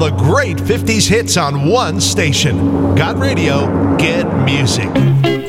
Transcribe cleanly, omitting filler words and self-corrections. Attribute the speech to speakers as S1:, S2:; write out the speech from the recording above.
S1: the great 50s hits on one station. Got Radio, get music.